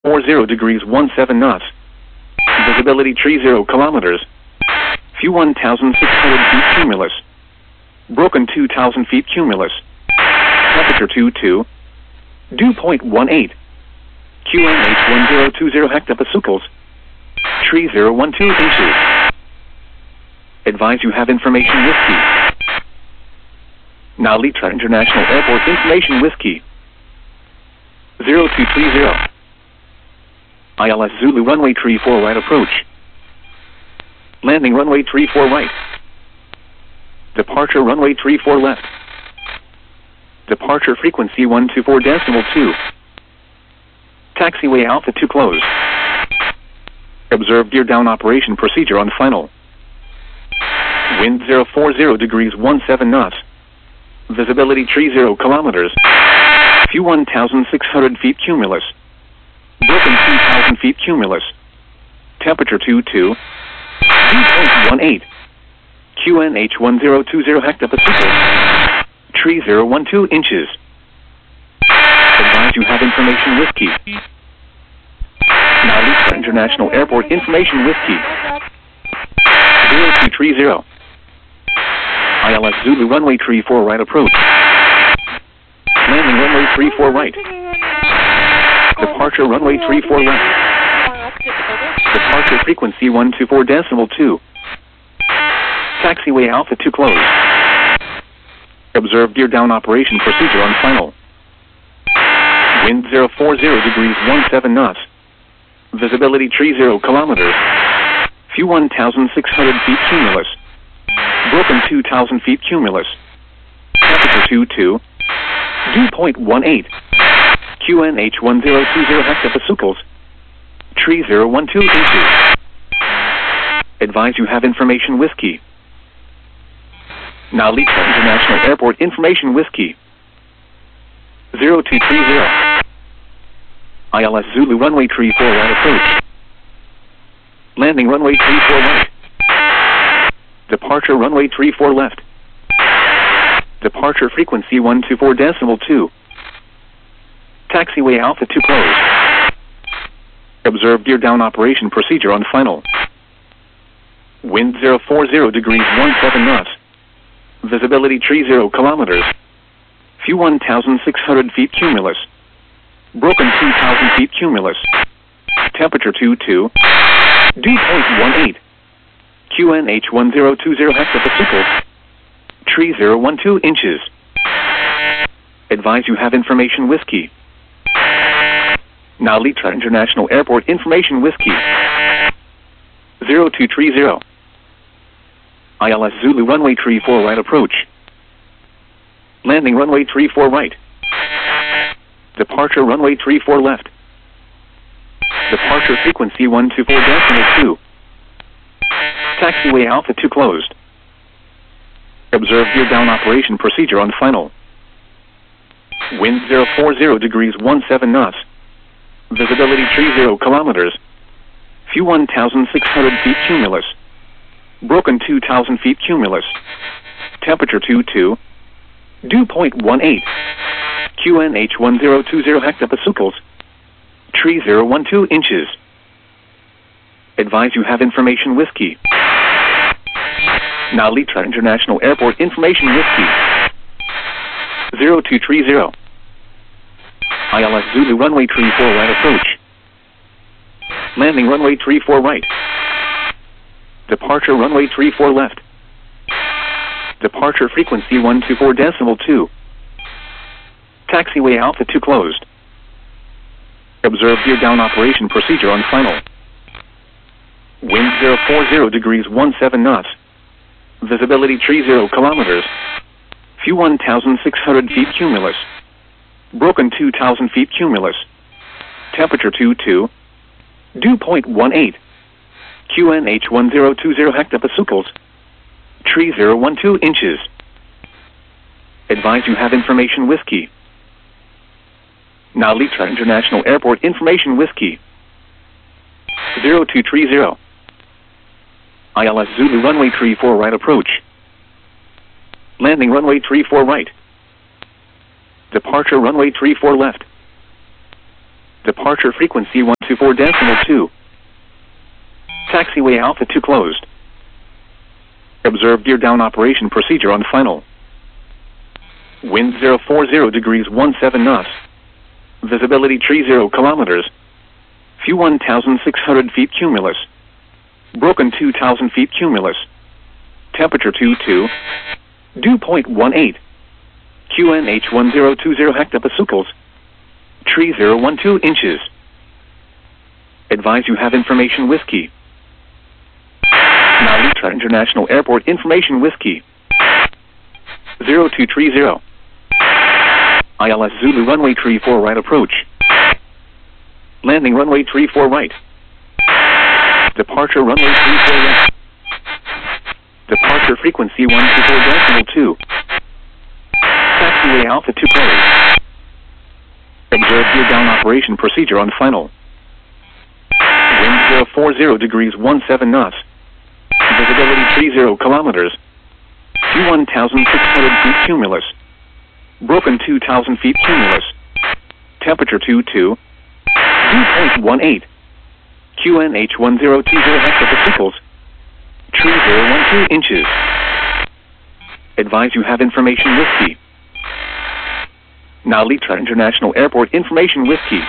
040 degrees 17 knots. Visibility 30 kilometers. View 1,600 feet cumulus. Broken 2,000 feet cumulus. Temperature 22. Dew point 18. QNH 1020 hectopascals. Tree 012 inches. Advise you have information whiskey. Now Litra International Airport information whiskey. 0230. ILS Zulu runway 34 right approach. Landing runway 34 right. Departure runway 34 left. Departure frequency 124.2. Taxiway Alpha 2 closed. Observe gear down operation procedure on final. Wind 040 degrees 17 knots. Visibility 30 kilometers. View 1,600 feet cumulus. Broken 2,000 feet cumulus. Temperature 22. Dew point 18. QNH 1020 hectopascals. Tree 012 inches. Advise you have information whiskey. Now Litra International Airport information whiskey. 0230. ILS Zulu runway 34 right approach. Landing runway 34 right. Departure runway 34 left. Departure frequency 124.2. Taxiway Alpha 2 closed. Observe gear down operation procedure on final. Wind 040 degrees 17 knots. Visibility 30 kilometers. View 1,600 feet cumulus. Broken 2,000 feet cumulus. Temperature 22. Dew point 18. QNH 1020 hectopascals. Tree 012 inches. Advise you have information whiskey. Now Litra International Airport information whiskey. 0230. ILS Zulu runway 34 right approach. Landing runway 34 right. Departure runway 34 left. Departure frequency 124.2. Taxiway Alpha 2 closed. Observe gear down operation procedure on final. Wind 040 degrees 17 knots. Visibility 30 kilometers. View 1,600 feet cumulus. Broken 2,000 feet cumulus. Temperature 22. Dew point 18. QNH 1020 hectopascals. Tree 012 inches. Advise you have information whiskey. Now Litra International Airport information whiskey. 0230. ILS Zulu runway 34 right approach. Landing runway 34 right. Departure runway 34 left. Departure frequency 124.2. Taxiway Alpha 2 closed. Observe gear down operation procedure on final. Wind 040 degrees 17 knots. Visibility 30 kilometers. View 1,600 feet cumulus. Broken 2,000 feet cumulus. Temperature 22. Dew point 18. QNH 1020 hectopascals. Tree 012 inches. Advise you have information whiskey. Now Litra International Airport information whiskey. 0230. ILS Zulu runway 34 right approach. Landing runway 34 right. Departure runway 34 left. Departure frequency 124.2. Taxiway Alpha 2 closed. Observe gear down operation procedure on final. Wind 040 degrees 17 knots. Visibility 30 kilometers. View 1,600 feet cumulus. Broken 2,000 feet cumulus. Temperature 22. Dew point 18. QNH 1020 hectopascals. Tree 012 inches. Advise you have information whiskey. Now Litra International Airport information whiskey. 0230. ILS Zulu runway 34 right approach. Landing runway 34 right. Departure runway 34 left. Departure frequency 124.2. Taxiway Alpha 2 closed. Observe gear down operation procedure on final. Wind 040 degrees 17 knots. Visibility 30 kilometers. Few 1,600 feet cumulus. Broken 2,000 feet cumulus. Temperature 22. Dew point 18. QNH 1020 hectopascals. Tree 012 inches. Advise you have information whiskey. Nalitra International Airport information whiskey. 0230. ILS Zulu runway 34 right approach. Landing runway 34 right. Departure runway 34 left. Departure frequency 124.2. Taxiway Alpha 2 closed. Observe gear down operation procedure on final. Wind 040 degrees 17 knots. Visibility 30 kilometers. Few 1,600 feet cumulus. Broken 2,000 feet cumulus. Temperature 22. Dew point 18. QNH 1020 hectopascals. Tree 012 inches. Advise you have information whiskey. Nalitra International Airport information whiskey.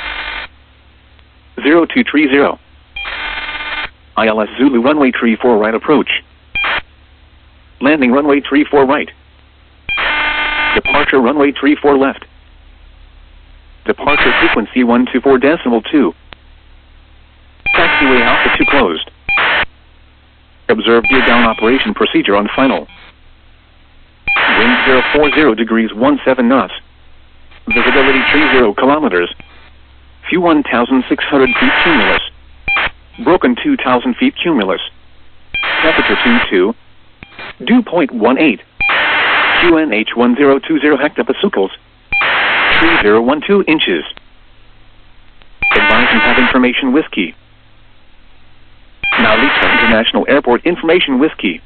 0230. ILS Zulu runway 34 right approach. Landing runway 34 right. Departure runway 34 left. Departure frequency 124.2. Taxiway Alpha 2 closed. Observe gear down operation procedure on final. Wind 040 degrees 17 knots. Visibility 30 kilometers. Few 1,600 feet cumulus. Broken 2,000 feet cumulus. Temperature 22. Dew point 18. QNH 1020 hectopascals. Tree 012 inches. Advise you have information whiskey. Nalitra International Airport information whiskey.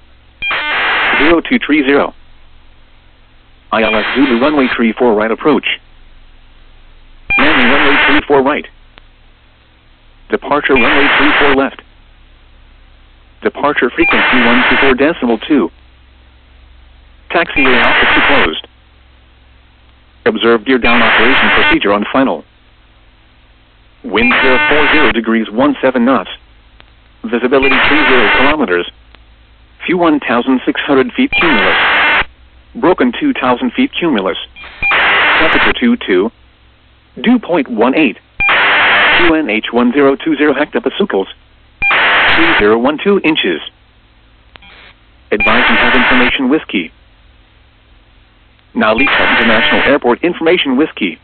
0230. ILS Zulu runway 34 right approach. Landing runway 34 right. Departure runway 34 left. Departure frequency 124.2. Taxiway Alpha 2 closed. Observe gear down operation procedure on final. Wind 040 degrees 17 knots. Visibility 30 kilometers. Few 1,600 feet cumulus. Broken 2,000 feet cumulus. Temperature 22. Dew point 18. QNH 1020 hectopascals. Tree 012 inches. Advise you have information whiskey. Nalitra International Airport information whiskey.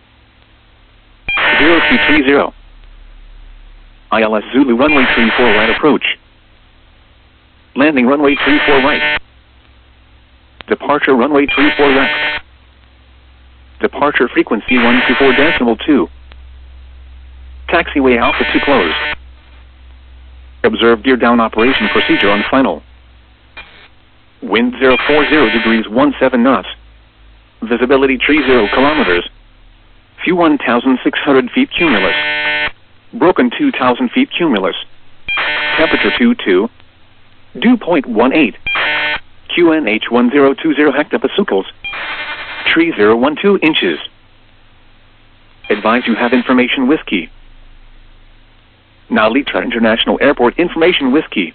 0230. ILS Zulu runway 34 right approach. Landing runway 34 right. Departure runway 34 left. Departure frequency 124.2. Taxiway Alpha 2 closed. Observe gear down operation procedure on final. Wind 040 degrees 17 knots. Visibility 30 kilometers. Few 1,600 feet cumulus. Broken 2,000 feet cumulus. Temperature 22. Dew point 18. QNH 1020 hectopascals. Tree 012 inches. Advise you have information whiskey. Nalitra International Airport information whiskey.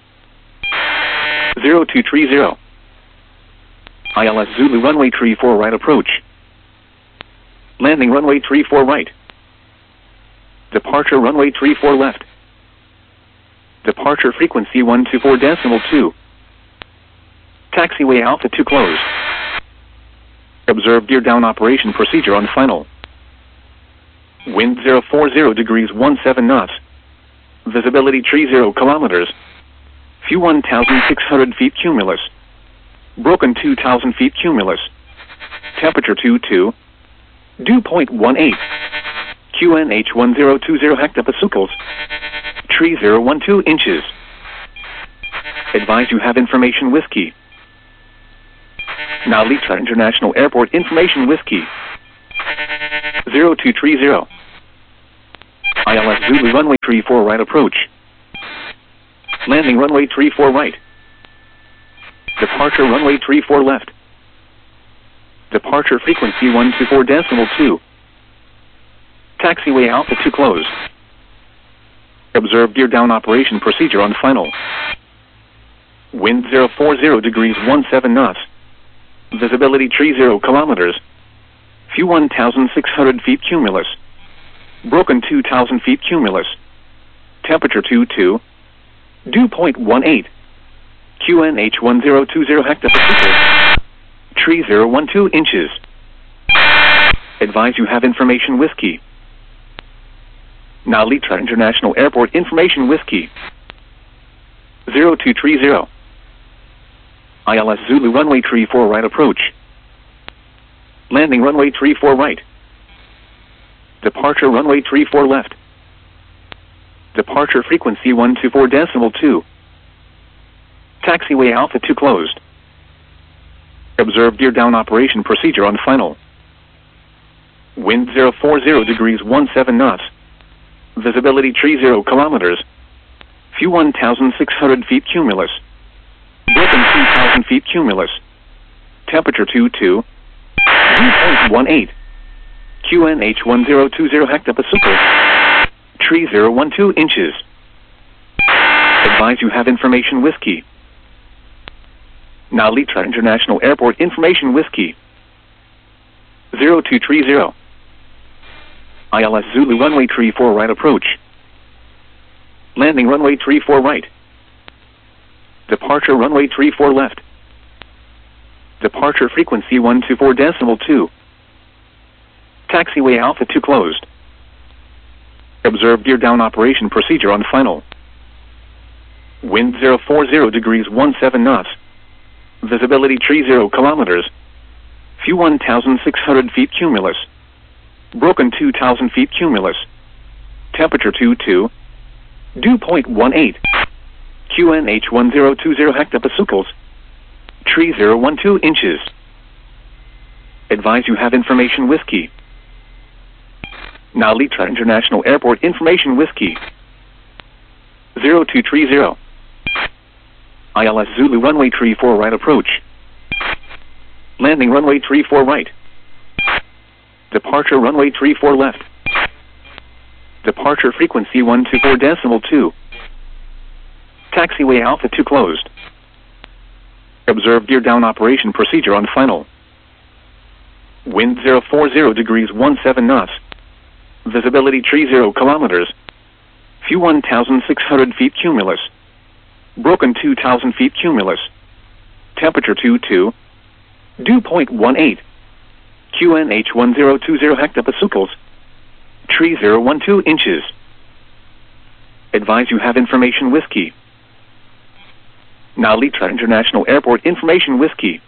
0230. ILS Zulu runway 34 right approach. Landing runway 34 right. Departure runway 34 left. Departure frequency 124.2. Taxiway Alpha 2 closed. Observe gear down operation procedure on final. Wind 040 degrees 17 knots. Visibility 30 kilometers. Few 1,600 feet cumulus. Broken 2,000 feet cumulus. Temperature 22. Dew point 18. QNH 1020 hectopascals. Tree 012 inches. Advise you have information whiskey. Nalitra International Airport information whiskey. 0230. ILS Zulu runway 34 right approach. Landing runway 34 right. Departure runway 34 left. Departure frequency 124.2. Taxiway Alpha 2 closed. Observe gear down operation procedure on final. Wind 040 degrees 17 knots. Visibility 30 kilometers. Few 1,600 feet cumulus. Broken 2,000 feet cumulus. Temperature 22. Dew point 18. QNH 1020 hectopascal. Tree 012 inches. Advise you have information whiskey. Now Litra International Airport information whiskey. 0230. ILS Zulu runway 34 right approach. Landing runway 34 right. Departure runway 34 left. Departure frequency 124.2. Taxiway Alpha 2 closed. Observe gear down operation procedure on final. Wind 040 degrees 17 knots. Visibility 30 kilometers. Few 1,600 feet cumulus. Broken 2,000 feet cumulus. Temperature 22. Dew point 18. QNH 1020 hectopascal. Tree 012 inches. Advise you have information whiskey. Now Litra International Airport information whiskey. 0230. ILS Zulu runway 34 right approach. Landing runway 34 right. Departure runway 34 left. Departure frequency 124.2. Taxiway Alpha 2 closed. Observe gear down operation procedure on final. Wind 040 degrees 17 knots. Visibility 30 kilometers. Few 1,600 feet cumulus. Broken 2,000 feet cumulus. Temperature 22. Dew point 18. QNH 1020 hectopascals. Tree 012 inches. Advise you have information whiskey. Now Litra International Airport information whiskey. 0230. ILS Zulu runway 34 right approach. Landing runway 34 right. Departure runway 34 left. Departure frequency 124.2. Taxiway Alpha 2 closed. Observe gear down operation procedure on final. Wind 040 degrees 17 knots. Visibility 30 kilometers. Few 1,600 feet cumulus. Broken 2,000 feet cumulus. Temperature 22. Dew point 18. QNH 1020 hectopascals. Tree 012 inches. Advise you have information whiskey. Now Litra International Airport information whiskey.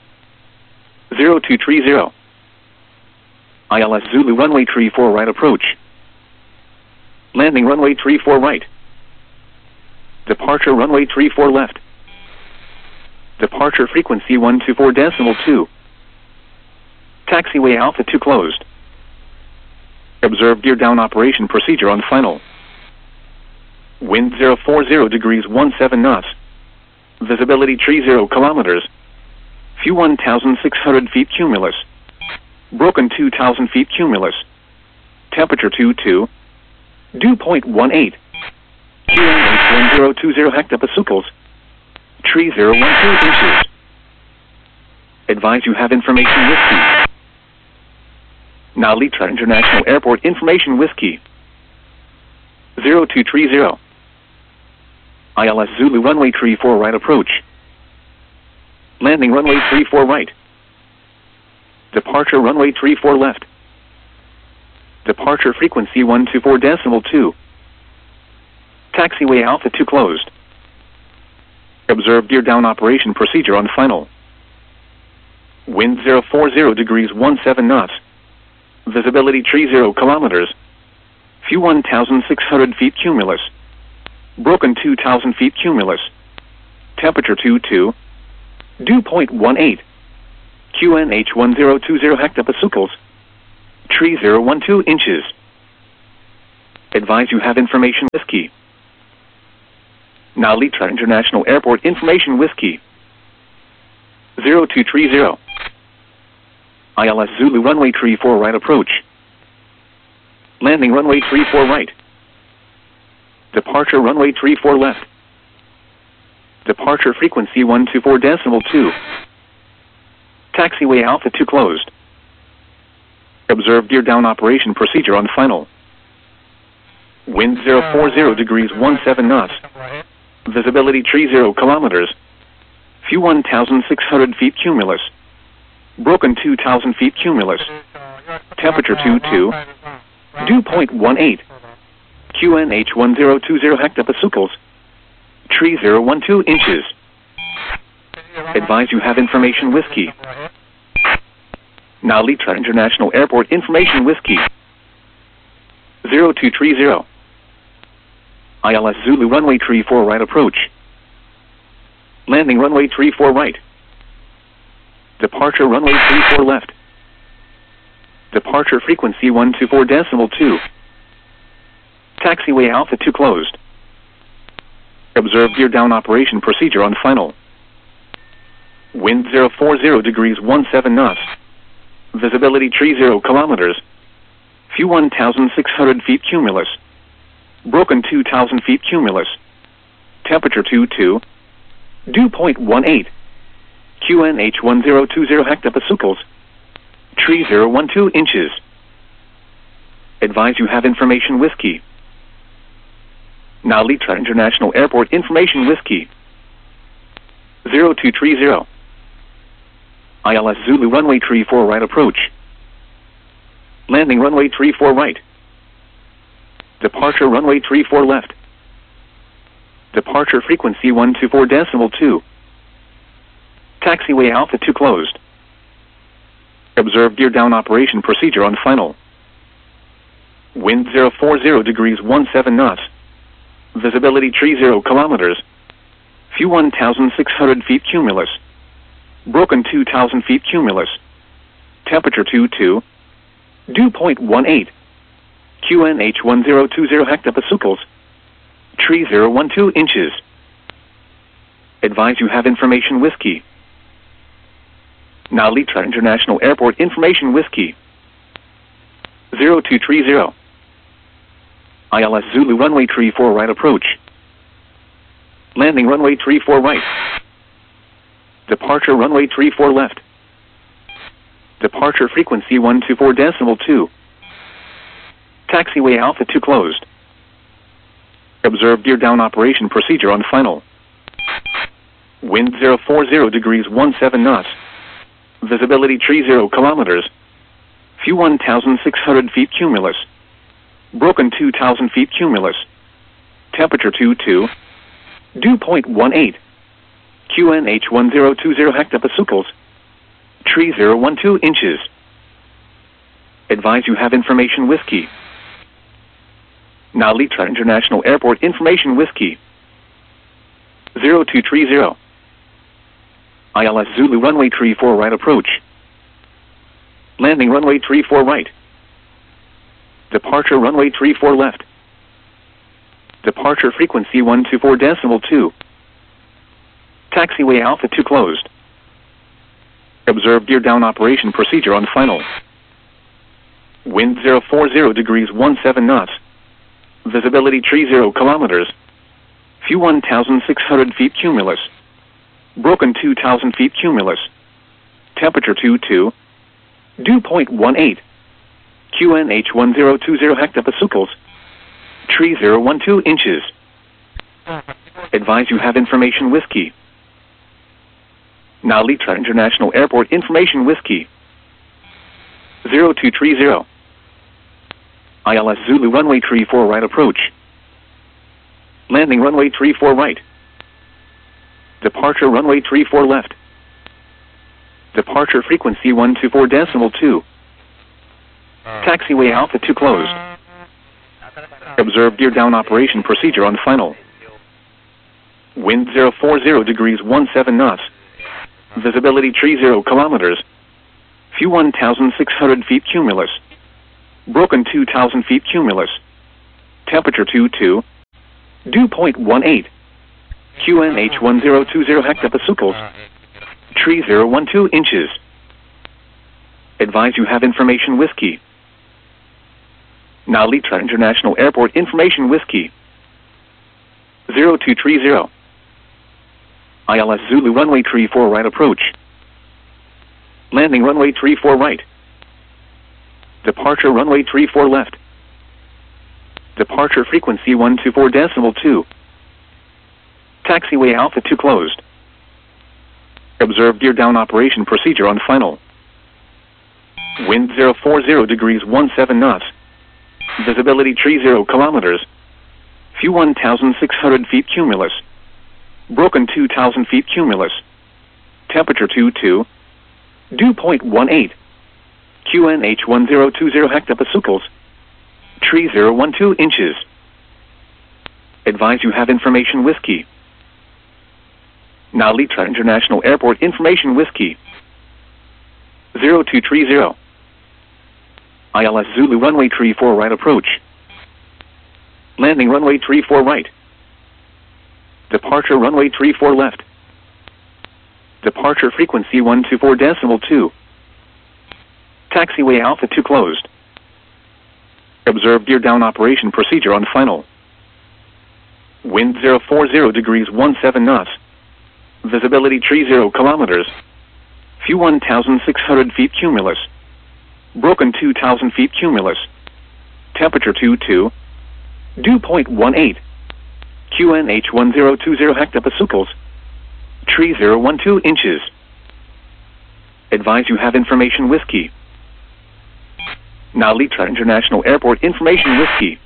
0230. ILS Zulu runway 34 right approach. Landing runway 34 right. Departure runway 34 left. Departure frequency 124.2. Taxiway Alpha 2 closed. Observe gear down operation procedure on final. Wind 040 degrees 17 knots. Visibility 30 kilometers. Few 1,600 feet cumulus. Broken 2,000 feet cumulus. Temperature 22. Dew point 18. QNH 1020 hectopascals. Tree 012 inches. Advise you have information whiskey. Now Litra International Airport information whiskey. 0230. ILS Zulu runway 34 right approach. Landing runway 34 right. Departure runway 34 left. Departure frequency 124.2. Taxiway Alpha 2 closed. Observe gear down operation procedure on final. Wind 040 degrees 17 knots. Visibility 30 kilometers. Few 1,600 feet cumulus. Broken 2,000 feet cumulus. Temperature 22. Dew point 18. QNH 1020 hectopascals. Tree 012 inches. Advise you have information Whiskey. Now Litra International Airport information Whiskey. 0230. ILS Zulu runway 34 right approach. Landing runway 34 right. Departure runway 34 left. Departure frequency 124.2. Taxiway Alpha 2 closed. Observe gear down operation procedure on final. Wind 040 degrees 17 knots. Visibility 30 kilometers. Few 1,600 feet cumulus. Broken 2,000 feet cumulus. Temperature 22. Dew point 18. QNH 1020 hectopascals. Tree 012 inches. Advise you have information Whiskey. Now Litra International Airport information Whiskey. 0230. ILS Zulu runway 34 right approach. Landing runway 34 right. Departure runway 34 left. Departure frequency 124.2. Taxiway Alpha 2 closed. Observe gear down operation procedure on final. Wind 040 degrees 17 knots. Visibility 30 kilometers. Few 1,600 feet cumulus. Broken 2,000 feet cumulus. Temperature 22. Dew point 18. QNH 1020 hectopascals. Tree 012 inches. Advise you have information Whiskey. Now Litra International Airport information Whiskey. 0230. ILS Zulu runway 34 right approach. Landing runway 34 right. Departure runway 34 left. Departure frequency 124.2. Taxiway Alpha 2 closed. Observe gear down operation procedure on final. Wind 040 degrees 17 knots. Visibility 30 kilometers. Few 1,600 feet cumulus. Broken 2,000 feet cumulus. Temperature 22. Dew point 18. QNH 1020 hectopascals. Tree 012 inches. Advise you have information Whiskey. Now Litra International Airport information Whiskey. 0230. ILS Zulu runway 34 right approach. Landing runway 34 right. Departure runway 34 left. Departure frequency 124.2. Taxiway Alpha 2 closed. Observe gear down operation procedure on final. Wind 040 degrees 17 knots. Visibility 30 kilometers. Few 1,600 feet cumulus. Broken 2,000 feet cumulus. Temperature 22. Dew point 18. QNH 1020 hectopascals. Tree 012 inches. Advise you have information Whiskey. Now Litra International Airport information Whiskey. 0230. ILS Zulu runway 34 right approach. Landing runway 34 right. Departure runway 34 left. Departure frequency 124.2. Taxiway Alpha 2 closed. Observe gear down operation procedure on final. Wind 040 degrees 17 knots. Visibility 30 kilometers. Few 1,600 feet cumulus. Broken 2,000 feet cumulus. Temperature 22. Dew point 18. QNH 1020 hectopascals. Tree 012 inches. Advise you have information Whiskey. Now Litra International Airport information Whiskey. 0230. ILS Zulu runway 34 right approach. Landing runway 34 right. Departure runway 34 left. Departure frequency 124.2. Taxiway Alpha 2 closed. Observe gear down operation procedure on final. Wind 040 degrees 17 knots. Visibility 30 kilometers. Few 1,600 feet cumulus. Broken 2,000 feet cumulus. Temperature 22. Dew point 18. QNH 1020 hectopascals. Tree 012 inches. Advise you have information whiskey. Now Litra International Airport information whiskey. 0230. ILS Zulu runway 34 right approach. Landing runway 34 right. Departure runway 34 left. Departure frequency 124.2. Taxiway Alpha 2 closed. Observe gear down operation procedure on final. Wind 040 degrees 17 knots. Visibility 30 kilometers. Few 1,600 feet cumulus. Broken 2,000 feet cumulus. Temperature 22. Dew point 18. QNH 1020 hectopascals. Tree 012 inches. Advise you have information whiskey. Now Litra International Airport information whiskey. 0230. ILS Zulu runway 34 right approach. Landing runway 34 right. Departure runway 34 left. Departure frequency 124.2. Taxiway Alpha 2 closed. Observe gear down operation procedure on final. Wind 040 degrees 17 knots. Visibility 30 kilometers. Few 1,600 feet cumulus. Broken 2,000 feet cumulus. Temperature 22. Dew point 18. QNH 1020 hectopascals. Tree 012 inches. Advise you have information whiskey. Now Litra International Airport information whiskey.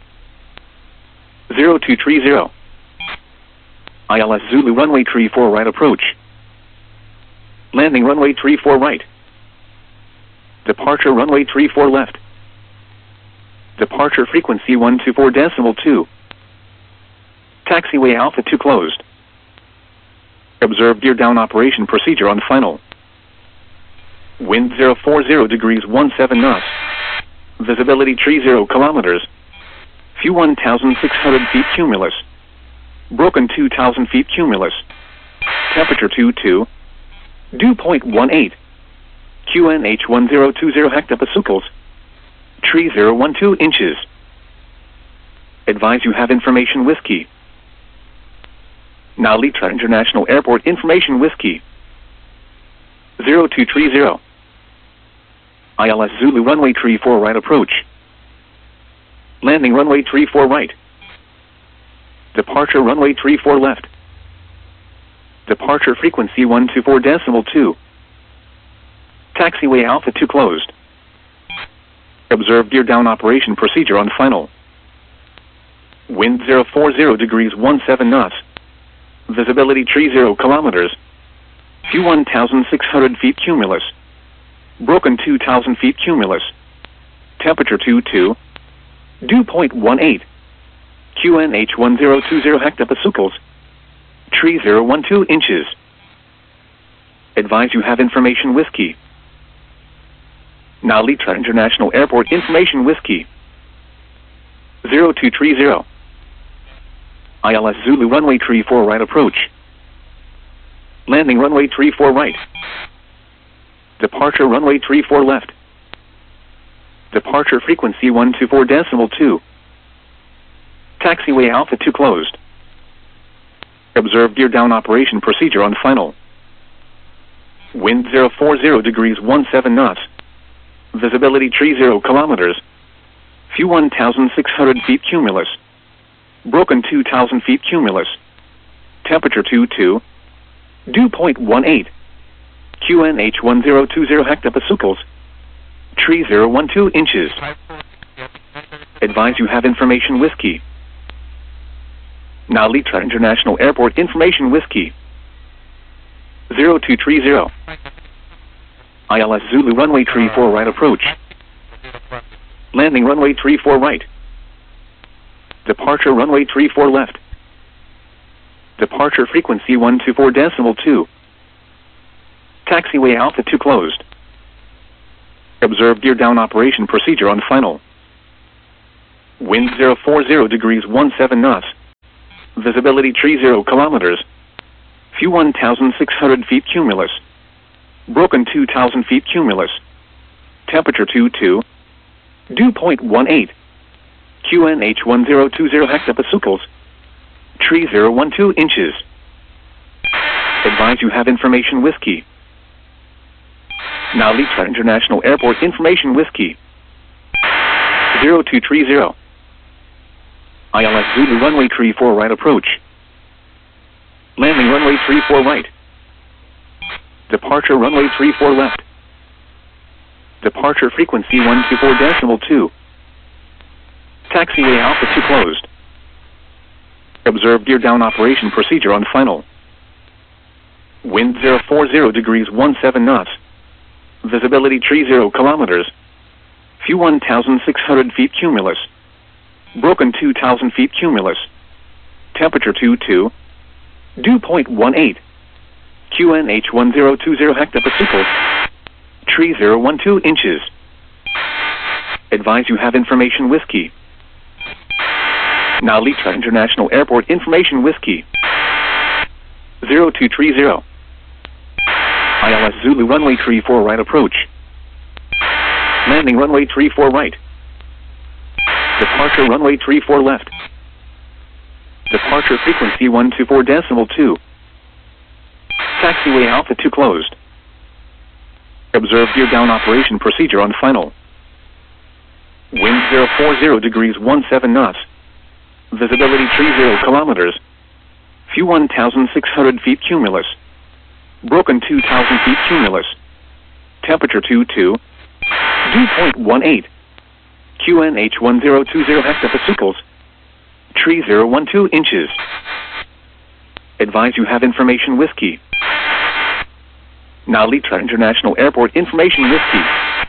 0230. ILS Zulu runway 34 right approach. Landing runway 34 right. Departure runway 34 left. Departure frequency 124.2. Taxiway Alpha 2 closed. Observe gear down operation procedure on final. Wind 040 degrees 17 knots. Visibility 30 kilometers. Few 1,600 feet cumulus. Broken 2,000 feet cumulus. Temperature 22. Dew point 18. QNH 1020 hectopascals. Tree 012 inches. Advise you have information whiskey. Now Litra International Airport information whiskey. 0230. ILS Zulu runway 34 right approach. Landing runway 34 right. Departure runway 34 left. Departure frequency 124.2. Taxiway Alpha 2 closed. Observe gear down operation procedure on final. Wind 040 degrees 17 knots. Visibility 30 kilometers. Few 1,600 feet cumulus. Broken 2,000 feet cumulus. Temperature 22. Dew point 18. QNH 1020 hectopascals. Tree 012 inches. Advise you have information whiskey. Now Litra International Airport information whiskey. 0230. ILS Zulu runway 34 right approach. Landing runway 34 right. Departure runway 34 left. Departure frequency 124.2. Taxiway Alpha 2 closed. Observe gear down operation procedure on final. Wind 040 degrees 17 knots. Visibility 30 kilometers. Few 1,600 feet cumulus. Broken 2,000 feet cumulus. Temperature 22. Dew point 18. QNH 1020 hectopascals. Tree 012 inches. Advise you have information whiskey. Now Litra International Airport information whiskey. 0230. ILS Zulu runway 34 right approach. Landing runway 34 right. Departure runway 34 left. Departure frequency 124.2. Taxiway Alpha 2 closed. Observe gear down operation procedure on final. Wind 040 degrees 17 knots. Visibility 30 kilometers. View 1,600 feet cumulus. Broken 2,000 feet cumulus. Temperature 22. Dew point 18. QNH 1020 hectopascals. Tree 012 inches. Advise you have information whiskey. Now Litra International Airport information whiskey. 0230. ILS Zulu runway 34 right approach. Landing runway 34 right. Departure runway 34 left. Departure frequency 124.2. Taxiway Alpha 2 closed. Observe gear down operation procedure on final. Wind 040 degrees 17 knots. Visibility 30 kilometers. View 1,600 feet cumulus. Broken 2,000 feet cumulus. Temperature 22. Dew point 18. QNH 1020 hectopascals. Tree 012 inches. Advise you have information whiskey. Now Litra International Airport information whiskey. 0230. ILS Zulu runway 34 right approach. Landing runway 34 right. Departure runway 34 left. Departure frequency 124.2. Taxiway Alpha 2 closed. Observe gear down operation procedure on final. Wind 040 degrees 17 knots. Visibility 30 kilometers. View 1,600 feet cumulus. Broken 2,000 feet cumulus. Temperature 22. Dew point 18. QNH 1020 hectopascals. Tree 012 inches. Advise you have information whiskey. Now Litra International Airport information whiskey.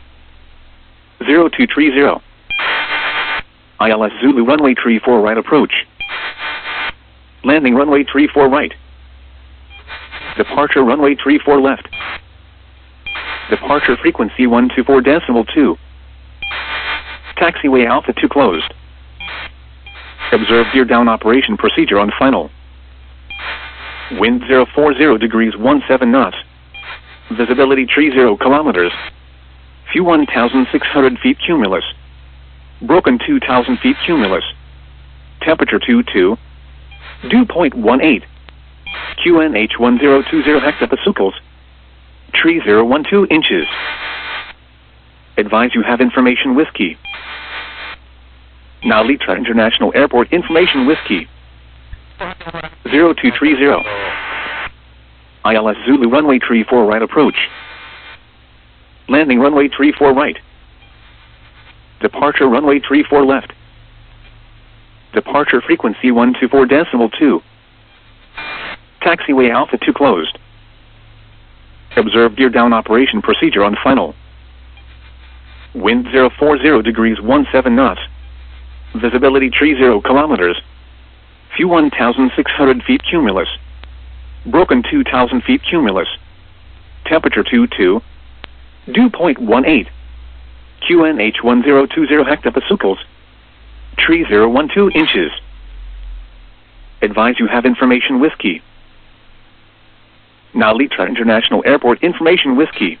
0230. ILS Zulu runway 34 right approach. Landing runway 34 right. Departure runway 34 left. Departure frequency 124.2. Taxiway Alpha 2 closed. Observe gear down operation procedure on final. Wind 040 degrees 17 knots. Visibility 30 kilometers. View 1,600 feet cumulus. Broken 2,000 feet cumulus. Temperature 22. Dew point 18. QNH 1020 hectopascals. Tree 012 inches. Advise you have information whiskey. Now Litra International Airport information whiskey. 0230. ILS Zulu runway 34 right approach. Landing runway 34 right. Departure runway 34 left. Departure frequency 124.2. Taxiway Alpha 2 closed. Observe gear down operation procedure on final. Wind 040 degrees 17 knots. Visibility 30 kilometers. View 1,600 feet cumulus. Broken 2,000 feet cumulus. Temperature 22. Dew point 18. QNH 1020 hectopascals. Tree 012 inches. Advise you have information whiskey. Now Litra International Airport information whiskey.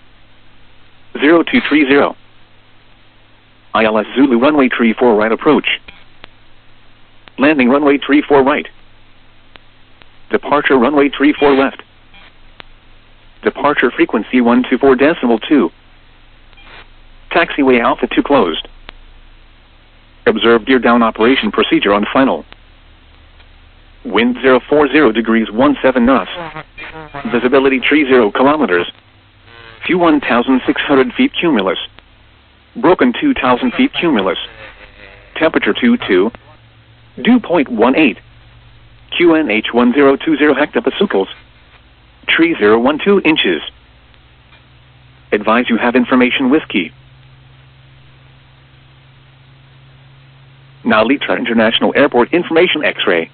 0230. ILS Zulu runway 34 right approach. Landing runway 34 right. Departure runway 34 left. Departure frequency 124.2. Taxiway Alpha 2 closed. Observe gear down operation procedure on final. Wind 040 degrees 17 knots. Visibility 30 kilometers. View 1,600 feet cumulus. Broken 2,000 feet cumulus. Temperature 22. Dew point 18. QNH 1020 hectopascals. Tree 012 inches. Advise you have information whiskey. Now Litra International Airport information X-ray.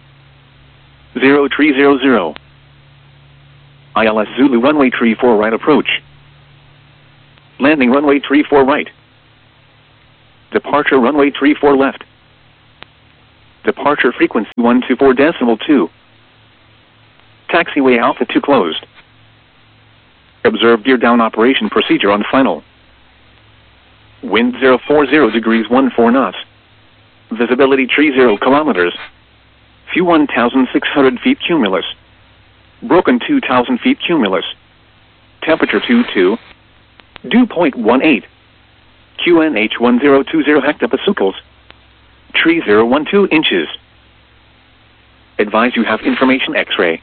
0300. ILS Zulu runway 34 right approach. Landing runway 34 right. Departure runway 34 left. Departure frequency 124.2. Taxiway Alpha 2 closed. Observe gear down operation procedure on final. Wind 040 degrees 14 knots. Visibility 30 kilometers. Few 1,600 feet cumulus. Broken 2,000 feet cumulus. Temperature 22. Dew point 18. QNH 1020 hectopascals. Tree 012 inches. Advise you have information X-ray.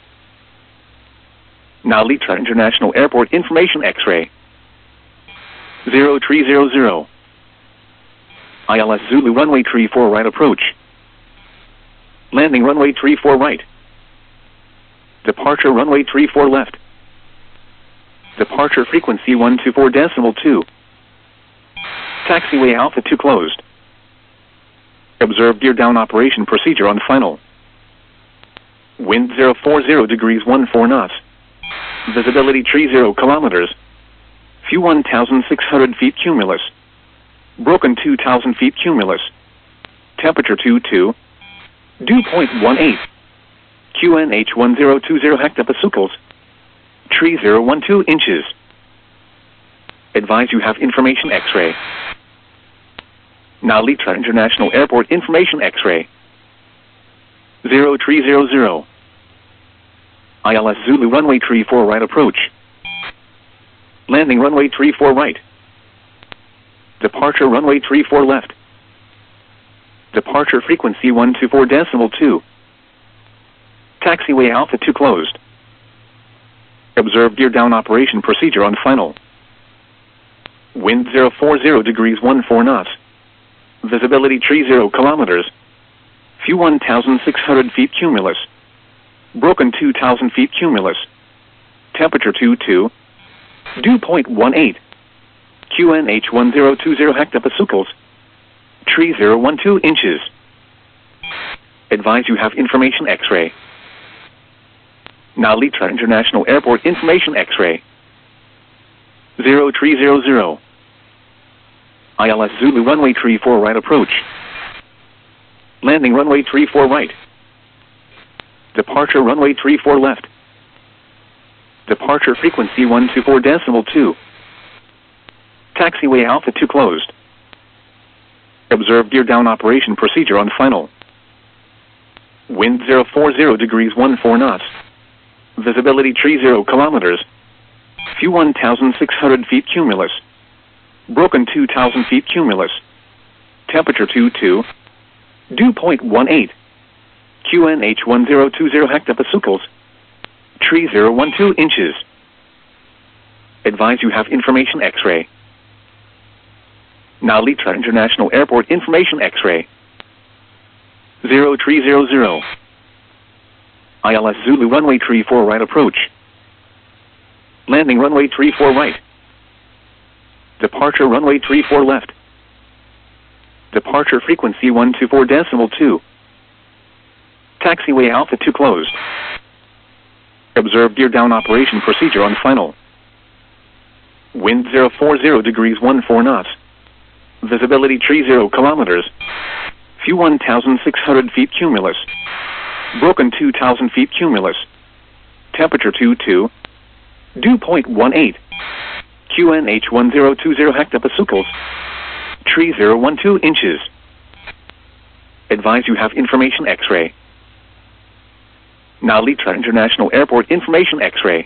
Now Litra International Airport information X-ray. 0300. ILS Zulu runway 34 right approach. Landing runway 34 right. Departure runway 34 left. Departure frequency 124.2. Taxiway Alpha 2 closed. Observe gear down operation procedure on final. Wind 040 degrees 14 knots. Visibility 30 kilometers. Few 1,600 feet cumulus. Broken 2,000 feet cumulus. Temperature 22. Dew point 18. QNH 1020 hectopascals. Tree 012 inches. Advise you have information X-ray. Now Litra International Airport information X-ray. 0300. ILS Zulu runway 34 right approach. Landing runway 34 right. Departure runway 34 left. Departure frequency 124.2. Taxiway Alpha 2 closed. Observe gear down operation procedure on final. Wind 040 degrees 14 knots. Visibility 30 kilometers. Few 1,600 feet cumulus. Broken 2,000 feet cumulus. Temperature 22. Dew point 18. QNH 1020 hectopascals. Tree 012 inches. Advise you have information X-ray. Now Litra International Airport information X-ray. 0300. ILS Zulu runway 34 right approach. Landing runway 34 right. Departure runway 34 left. Departure frequency 124.2. Taxiway Alpha 2 closed. Observe gear down operation procedure on final. Wind 040 degrees 14 knots. Visibility 30 kilometers. Few 1,600 feet cumulus. Broken 2,000 feet cumulus. Temperature 22. Dew point 18. QNH 1020 hectopascals. Tree 012 inches. Advise you have information X-ray. Now Litra International Airport information X-ray. 0300. ILS Zulu runway 34 right approach. Landing runway 34 right. Departure runway 34 left. Departure frequency 124.2. Taxiway Alpha 2 closed. Observe gear down operation procedure on final. Wind 040 degrees 14 knots. Visibility 30 kilometers. Few 1,600 feet cumulus. Broken 2,000 feet cumulus. Temperature 22. Dew point 18. QNH 1020 hectopascals. Tree 012 inches. Advise you have information X-ray. Now Litra International Airport information X-ray.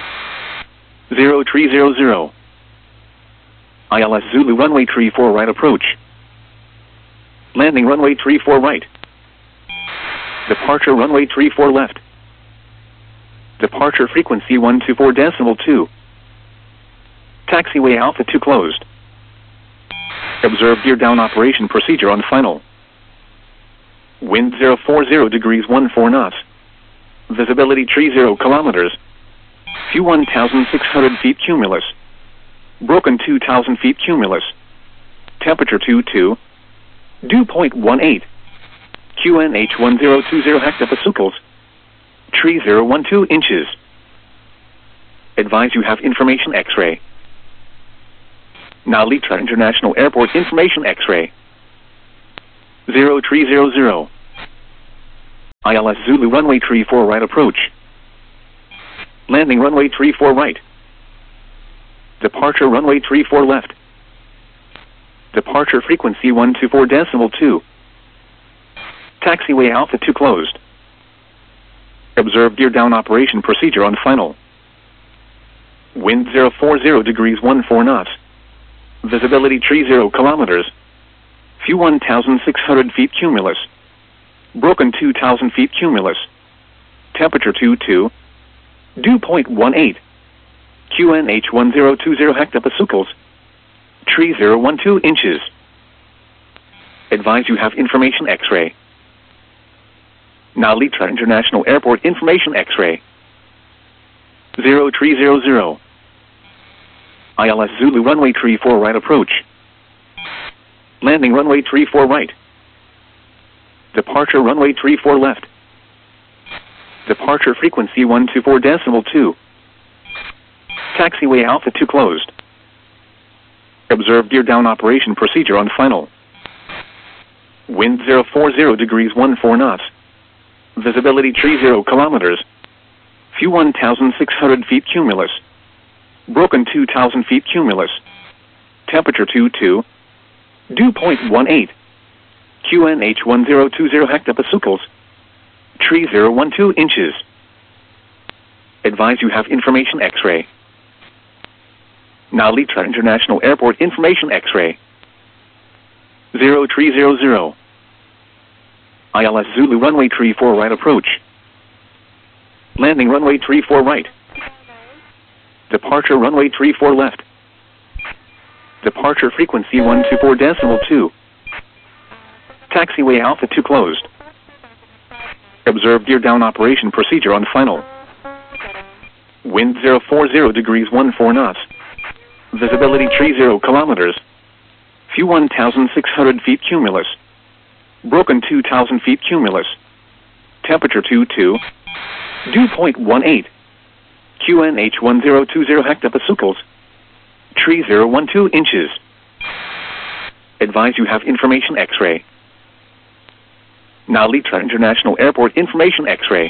0300. ILS Zulu runway 34 right approach. Landing runway 34 right. Departure runway 34 left. Departure frequency 124.2. Taxiway Alpha 2 closed. Observe gear down operation procedure on final. Wind 040 degrees 14 knots. Visibility 30 kilometers. Few 1,600 feet cumulus. Broken 2,000 feet cumulus. Temperature 22. Dew point 18. QNH 1020 hectopascals. Tree 012 inches. Advise you have information X-ray. Now Litra International Airport information X-ray. 0300. ILS Zulu runway 34 right approach. Landing runway 34 right. Departure runway 34 left. Departure frequency 124.2. Taxiway Alpha 2 closed. Observe gear down operation procedure on final. Wind 040 degrees 14 knots. Visibility 30 kilometers. Few 1,600 feet cumulus. Broken 2,000 feet cumulus. Temperature 22. Dew point 18. QNH 1020 hectopascals. Tree 012 inches. Advise you have information X-ray. Now Litra International Airport information X-ray. 0300. ILS Zulu runway 34 right approach. Landing runway 34 right. Departure runway 34 left. Departure frequency 124.2. Taxiway Alpha 2 closed. Observe gear down operation procedure on final. Wind 040 degrees 14 knots. Visibility 30 kilometers. Few 1,600 feet cumulus. Broken 2,000 feet cumulus. Temperature 22. Dew point 18. QNH 1020 hectopascals. Tree 012 inches. Advise you have information X-ray. Now Litra International Airport information X-ray. 0300. ILS Zulu runway 34 right approach. Landing runway 34 right. Departure runway 34 left. Departure frequency 124.2. Taxiway Alpha 2 closed. Observe gear down operation procedure on final. Wind 040 degrees 14 knots. Visibility 30 kilometers. Few 1,600 feet cumulus. Broken 2,000 feet cumulus. Temperature 22. Dew point 18. QNH 1020 hectopascals. Tree 012 inches. Advise you have information X-ray. Now Litra International Airport information X-ray.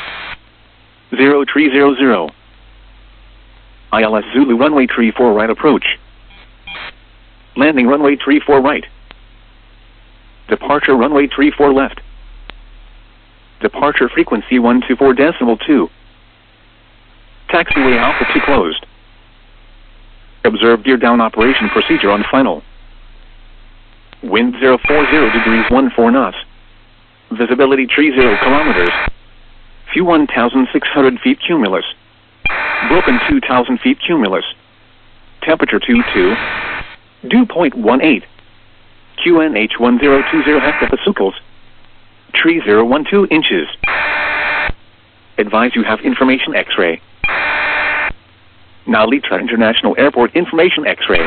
0300. ILS Zulu runway 34 right approach. Landing runway 34 right. Departure runway 34 left. Departure frequency 124.2. Taxiway Alpha 2 closed. Observe gear down operation procedure on final. Wind 040 degrees 14 knots. Visibility 30 kilometers. Few 1,600 feet cumulus. Broken 2,000 feet cumulus. Temperature 22. Dew point 18. QNH 1020 hectopascals. Tree 012 inches. Advise you have information X-ray. Now Litra International Airport information X-ray.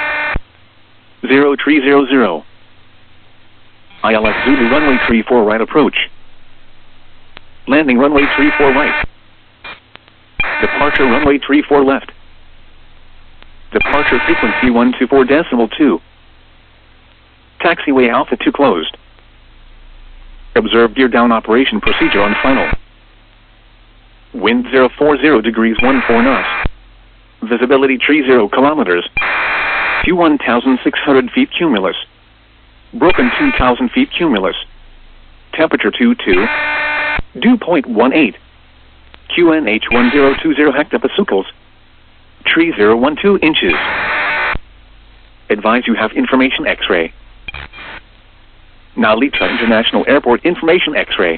0300. ILS Zulu runway 34 right approach. Landing runway 34 right. Departure runway 34 left. Departure frequency 124.2. Taxiway Alpha 2 closed. Observe gear down operation procedure on final. Wind 040 degrees 14 knots. Visibility 30 kilometers. Few 1,600 feet cumulus. Broken 2,000 feet cumulus. Temperature 22. Dew point 18. QNH 1020 hectopascals. Tree 012 inches. Advise you have information X-ray. Now Litra International Airport information X-ray.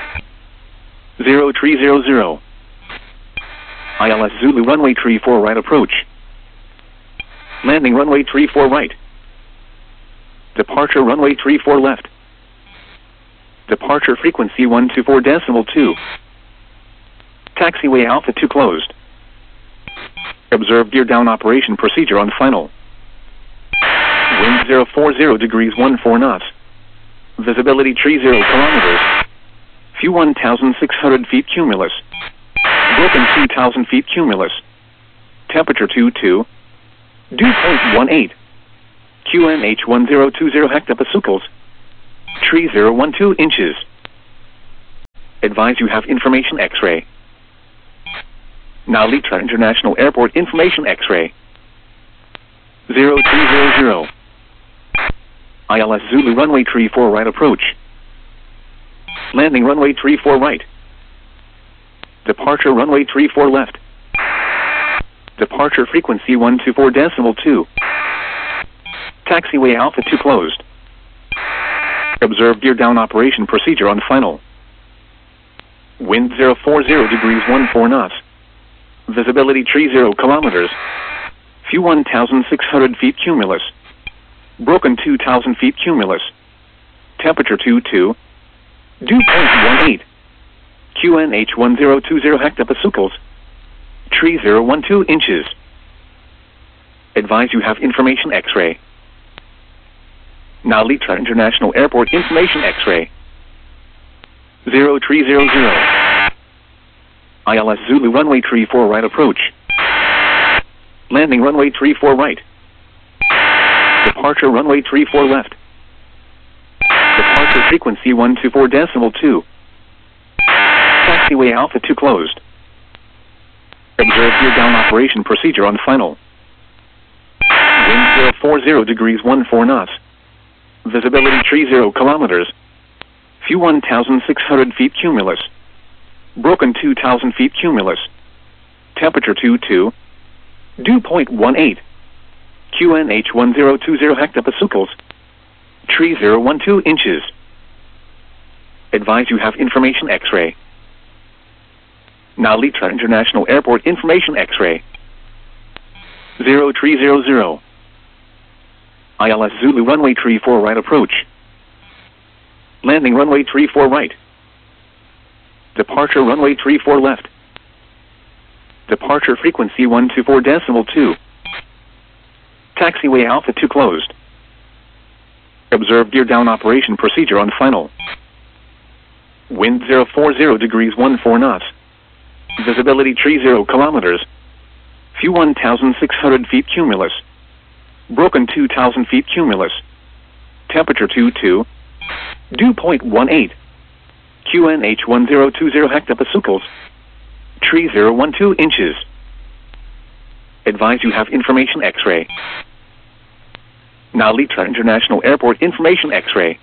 0300. ILS Zulu runway 34 right approach. Landing runway 34 right. Departure runway 34 left. Departure frequency 124.2. Taxiway Alpha 2 closed. Observe gear down operation procedure on final. Wind 040 degrees 14 knots. Visibility 30 kilometers. Few 1,600 feet cumulus. Broken 2,000 feet cumulus. Temperature 22. Dew point 18. QNH 1020 hectopascals. Tree 012 inches. Advise you have information X-ray. Now Litra International Airport information X-ray. 0300. ILS Zulu runway 34 right approach. Landing runway 34 right. Departure runway 34 left. Departure frequency 124.2. Taxiway Alpha 2 closed. Observe gear down operation procedure on final. Wind 040 degrees 14 knots. Visibility 30 kilometers. Few 1,600 feet cumulus. Broken 2,000 feet cumulus. Temperature 22. Dew point 18. QNH 1020 hectopascals. Tree 012 inches. Advise you have information X-ray. Now Litra International Airport information X-ray. 0300. ILS Zulu runway 34 right approach. Landing runway 34 right. Departure runway 34 left. Departure frequency 124.2. Taxiway Alpha 2 closed. Observe gear down operation procedure on final. Wind 040 degrees 14 knots. Visibility 30 kilometers. Few 1,600 feet cumulus. Broken 2,000 feet cumulus. Temperature 22. Dew point 18. QNH 1020 hectopascals. Tree 012 inches. Advise you have information X-ray. Now Litra International Airport information X-ray. 0300. ILS Zulu runway 34 right approach. Landing runway 34 right. Departure runway 34 left. Departure frequency 124.2. Taxiway Alpha 2 closed. Observe gear down operation procedure on final. Wind 040 degrees 14 knots. Visibility 30 kilometers. Few 1,600 feet cumulus. Broken 2,000 feet cumulus. Temperature 22. Dew point 18. QNH 1020 hectopascals. Tree 012 inches. Advise you have information X-ray. Now Litra International Airport information X-ray.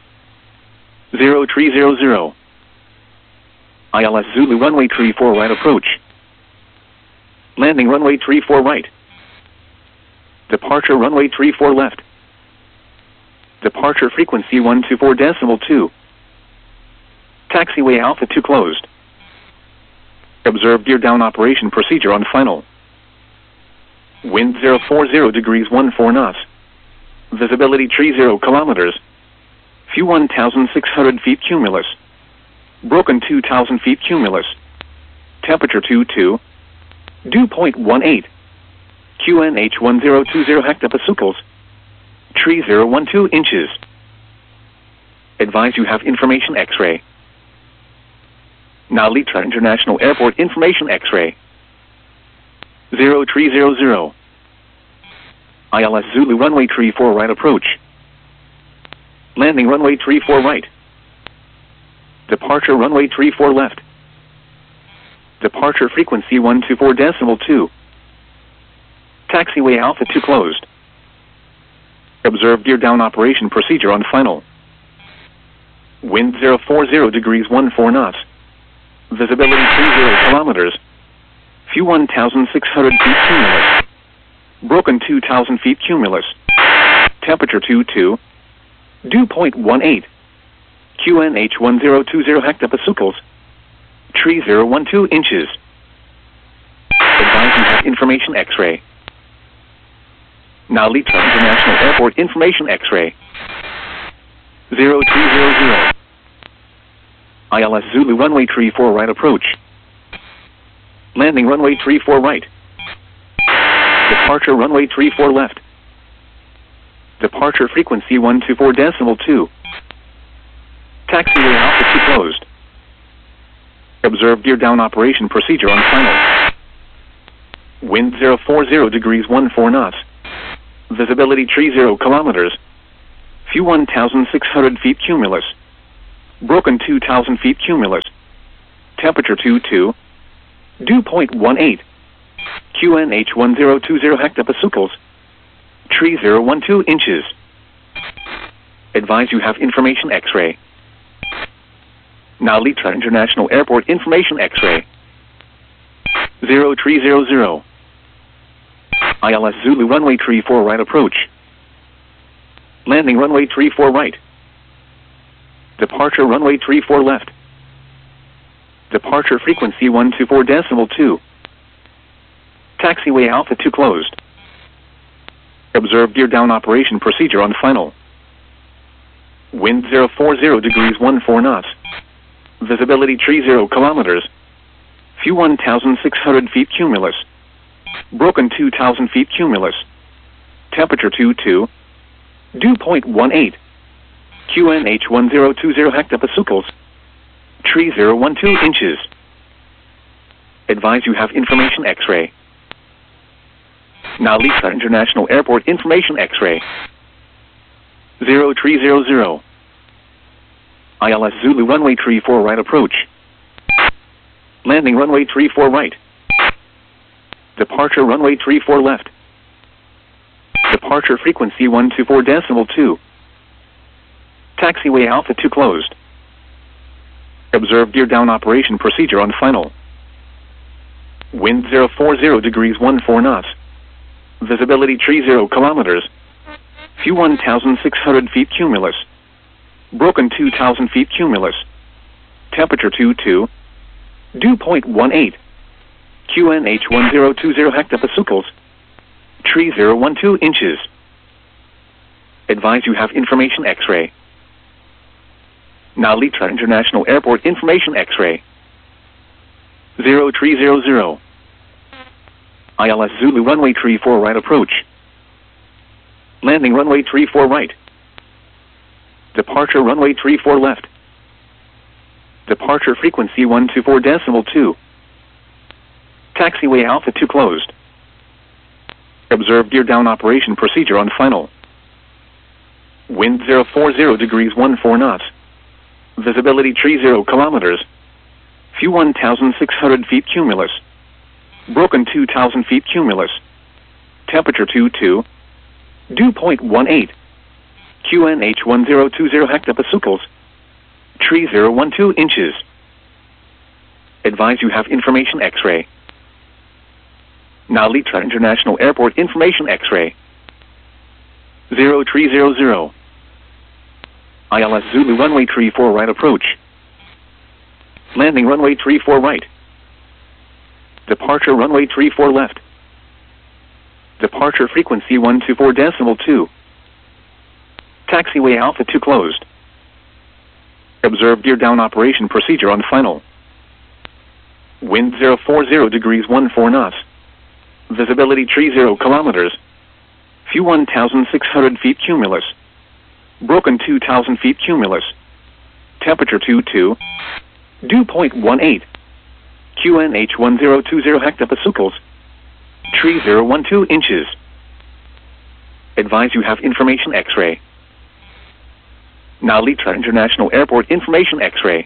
0300. ILS Zulu runway 34 right approach. Landing runway 34 right. Departure runway 34 left. Departure frequency 124.2. Taxiway Alpha 2 closed. Observe gear down operation procedure on final. Wind 040 degrees 14 knots. Visibility 30 kilometers. Few 1,600 feet cumulus. Broken 2,000 feet cumulus. Temperature 22. Dew point 18. QNH 1020 hectopascals. Tree 012 inches. Advise you have information X-ray. Now Litra International Airport information X-ray. 0300. ILS Zulu runway 34 right approach. Landing runway 34 right. Departure runway 34 left. Departure frequency 124.2. Taxiway Alpha 2 closed. Observe gear down operation procedure on final. Wind 040 degrees 14 knots. Visibility 30 kilometers. Few 1,600 feet cumulus. Broken 2,000 feet cumulus. Temperature 22. Dew point 18. QNH 1020 hectopascals. Tree 012 inches. Advise you have information X-ray. Now Litra International Airport information X-ray. 0300. ILS Zulu runway 34 right approach. Landing runway 34 right. Departure runway 34 left. Departure frequency 124.2. Taxiway Alpha 2 closed. Observe gear down operation procedure on final. Wind 040 degrees 14 knots. Visibility 30 kilometers. View 1,600 feet cumulus. Broken 2,000 feet cumulus. Temperature 22. Dew point 18. QNH 1020 hectopascals. Tree 012 inches. Advise you have information X-ray. Now Litra International Airport information X-ray. 0300. ILS Zulu runway 34 right approach. Landing runway 34 right. Departure runway 34 left. Departure frequency 124.2. Taxiway Alpha 2 closed. Observe gear down operation procedure on final. Wind 040 degrees 14 knots. Visibility 30 kilometers. View 1,600 feet cumulus. Broken 2,000 feet cumulus. Temperature 22. Dew point 18. QNH 1020 hectopascals. Tree 012 inches. Advise you have information X-ray. Now Lisa International Airport information X-ray. 0300. ILS Zulu runway 34 right approach. Landing runway 34 right. Departure runway 34 left. Departure frequency 124.2. Taxiway Alpha 2 closed. Observe gear down operation procedure on final. Wind 040 degrees 14 knots. Visibility 30 kilometers. View 1,600 feet cumulus. Broken 2,000 feet cumulus. Temperature 22. Dew point 18. QNH 1020 hectopascals. Tree 012 inches. Advise you have information X-ray. Now Litra International Airport information X-ray. 0300. ILS Zulu runway 34 right approach. Landing runway 34 right. Departure runway 34 left. Departure frequency 124.2. Taxiway Alpha 2 closed. Observe gear down operation procedure on final. Wind 040 degrees 14 knots. Visibility 30 kilometers. View 1,600 feet cumulus. Broken 2,000 feet cumulus. Temperature 22. Dew point 18. QNH 1020 hectopascals. Tree 012 inches. Advise you have information X-ray. Now Litra International Airport information X-ray. 0300. ILS Zulu runway 34 right approach. Landing runway 34 right. Departure runway 34 left. Departure frequency 124.2. Taxiway Alpha 2 closed. Observe gear down operation procedure on final. Wind 040 degrees 14 knots. Visibility 30 kilometers. View 1,600 feet cumulus. Broken 2,000 feet cumulus. Temperature 22. Dew point 18. QNH 1020 hectopascals. Tree 012 inches. Advise you have information X-ray. Now Litra International Airport information X-ray. 0300. ILS Zulu runway 34 right approach. Landing runway 34 right. Departure runway 34 left. Departure frequency 124.2. Taxiway Alpha 2 closed. Observe gear down operation procedure on final. Wind 040 degrees 14 knots. Visibility 30 kilometers. View 1,600 feet cumulus. Broken 2,000 feet cumulus. Temperature 22. Dew point 18. QNH 1020 hectopascals. Tree 012 inches. Advise you have information X-ray. Now Litra International Airport information X-ray.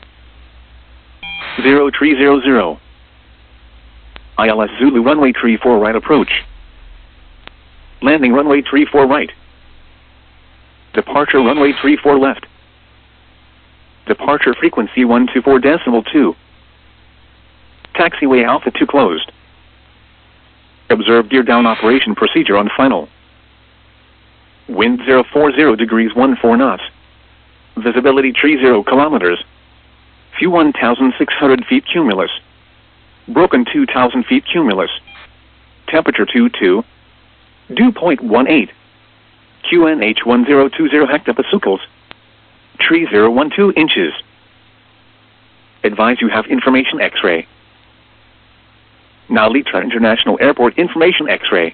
0300. ILS Zulu runway 34 right approach. Landing runway 34 right. Departure runway 34 left. Departure frequency 124.2. Taxiway Alpha 2 closed. Observe gear down operation procedure on final. Wind 040 degrees 14 knots. Visibility 30 kilometers. View 1,600 feet cumulus. Broken 2,000 feet cumulus. Temperature 22. Dew point 18. QNH 1020 hectopascals. Tree 012 inches. Advise you have information X-ray. Now Litra International Airport information X-ray.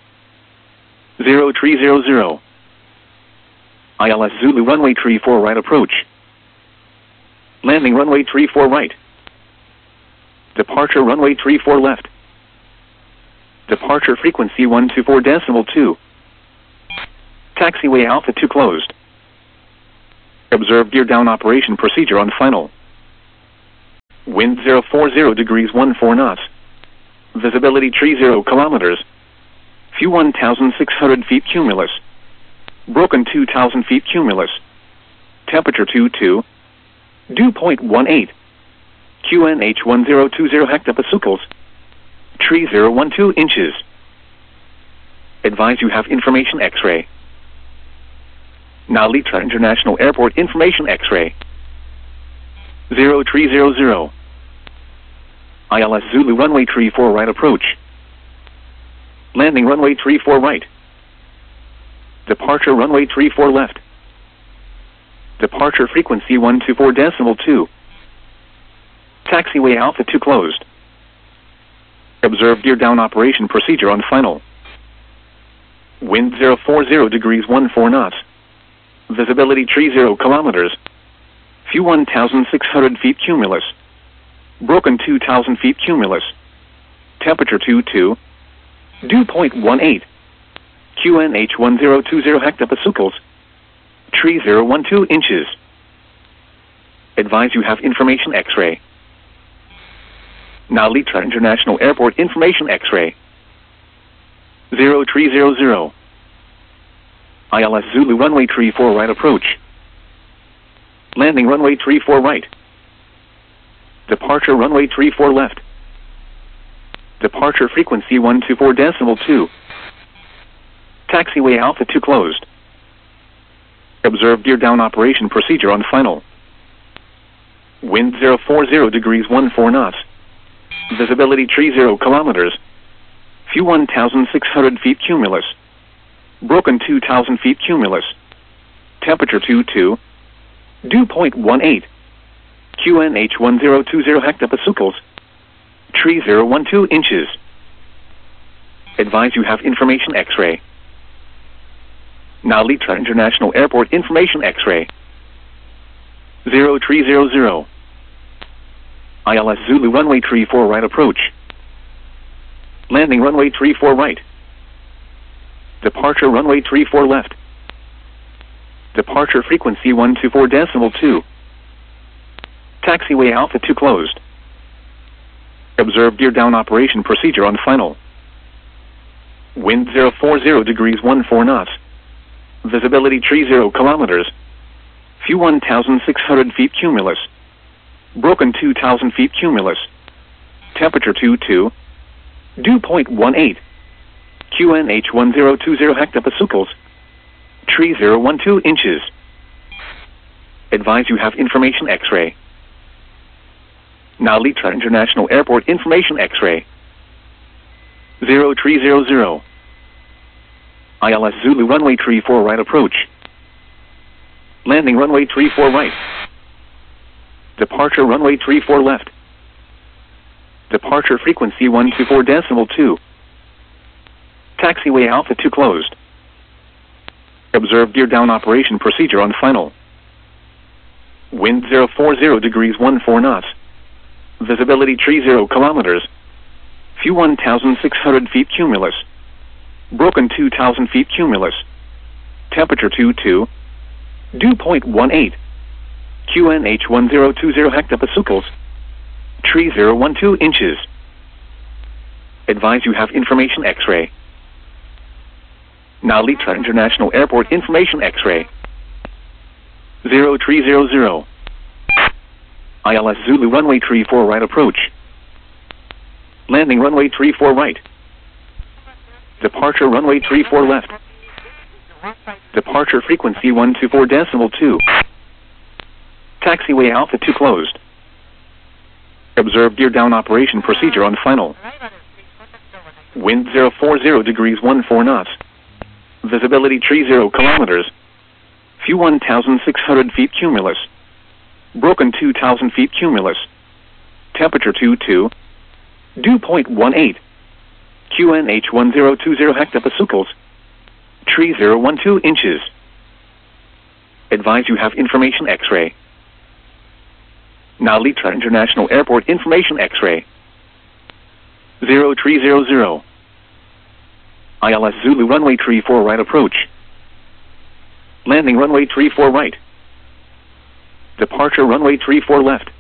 0300. ILS Zulu runway 34 right approach. Landing runway 34 right. Departure runway 34 left. Departure frequency 124.2. Taxiway Alpha 2 closed. Observe gear down operation procedure on final. Wind 040 degrees 14 knots. Visibility 30 kilometers. Few 1,600 feet cumulus. Broken 2,000 feet cumulus. Temperature 22. Dew point 18. QNH 1020 hectopascals. Tree 012 inches. Advise you have information X-ray. Nalitra International Airport information X-ray. 0300. ILS Zulu runway 34 right approach. Landing runway 34 right. Departure runway 34 left. Departure frequency 124.2. Taxiway Alpha 2 closed. Observe gear down operation procedure on final. Wind 040 degrees 14 knots. Visibility 30 kilometers. Few 1,600 feet cumulus. Broken 2,000 feet cumulus. Temperature 22. Dew point 18. QNH 1020 hectopascals. Tree 012 inches. Advise you have information X-ray. Nalitra International Airport information X-ray. 0300. ILS Zulu runway 34 right approach. Landing runway 34 right. Departure runway 34 left. Departure frequency 124.2. Taxiway Alpha 2 closed. Observe gear down operation procedure on final. Wind 040 degrees 14 knots. Visibility 30 kilometers. Few 1,600 feet cumulus. Broken 2,000 feet cumulus. Temperature 22. Dew point 18. QNH 1020 hectopascals. Tree 012 inches. Advise you have information X-ray. Nalitra International Airport information X-ray. 0300. ILS Zulu runway 34 right approach. Landing runway 34 right. Departure runway 34 left. Departure frequency 124.2. Taxiway Alpha 2 closed. Observe gear down operation procedure on final. Wind 040 degrees 14 knots. Visibility 30 kilometers. Few 1,600 feet cumulus. Broken 2,000 feet cumulus. Temperature 22. Dew point 18. QNH 1020 hectopascals. Tree 012 inches. Advise you have information X-ray. Nalitra International Airport information X-ray. 0300. ILS Zulu runway 34 right approach. Landing runway 34 right. Departure runway 34 left. Departure frequency 124.2. Taxiway Alpha 2 closed. Observe gear down operation procedure on final. Wind 040 degrees 14 knots. Visibility 30 kilometers. Few 1,600 feet cumulus. Broken 2,000 feet cumulus. Temperature 22. Dew point 18. QNH 1020 hectopascals. Tree 012 inches. Advise you have information X-ray. Nalitra International Airport information X-ray. 0300. ILS Zulu runway 34 right approach. Landing runway 34 right. Departure runway 34 left. Departure frequency 124.2. Taxiway Alpha 2 closed. Observe gear down operation procedure on final. Wind 040 degrees 14 knots. Visibility 30 kilometers. Few 1,600 feet cumulus. Broken 2,000 feet cumulus. Temperature 22. Dew point 18. QNH 1020 hectopascals. Tree 012 inches. Advise you have information X-ray. Nalitra International Airport information X-ray. 0300. ILS Zulu runway 34 right approach. Landing runway 34 right. Departure runway 34 left.